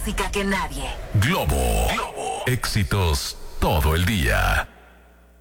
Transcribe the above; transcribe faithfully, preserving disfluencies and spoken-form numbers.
música que nadie. Globo. Globo. Éxitos todo el día.